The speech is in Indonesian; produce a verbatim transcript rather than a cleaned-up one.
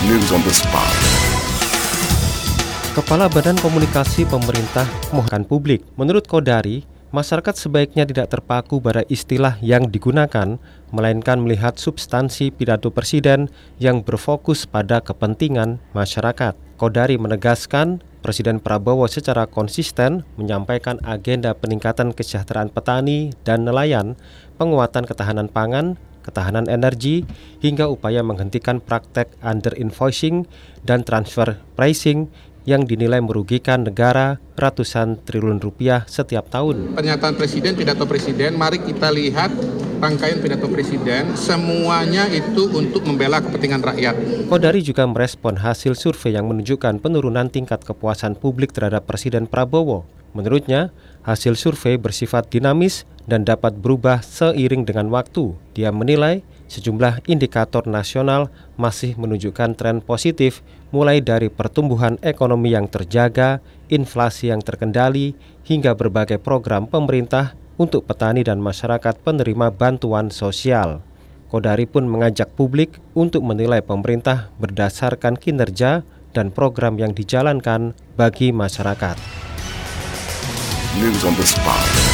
News on the spot. Kepala Badan Komunikasi Pemerintah mohonkan publik. Menurut Kodari, masyarakat sebaiknya tidak terpaku pada istilah yang digunakan, melainkan melihat substansi pidato Presiden yang berfokus pada kepentingan masyarakat. Kodari menegaskan, Presiden Prabowo secara konsisten menyampaikan agenda peningkatan kesejahteraan petani dan nelayan, penguatan ketahanan pangan, ketahanan energi, hingga upaya menghentikan praktek under-invoicing dan transfer pricing yang dinilai merugikan negara ratusan triliun rupiah setiap tahun. Pernyataan Presiden, pidato Presiden, mari kita lihat rangkaian pidato Presiden, semuanya itu untuk membela kepentingan rakyat. Kodari juga merespon hasil survei yang menunjukkan penurunan tingkat kepuasan publik terhadap Presiden Prabowo. Menurutnya, hasil survei bersifat dinamis dan dapat berubah seiring dengan waktu. Dia menilai sejumlah indikator nasional masih menunjukkan tren positif, mulai dari pertumbuhan ekonomi yang terjaga, inflasi yang terkendali, hingga berbagai program pemerintah untuk petani dan masyarakat penerima bantuan sosial. Kodari pun mengajak publik untuk menilai pemerintah berdasarkan kinerja dan program yang dijalankan bagi masyarakat. News on the spot.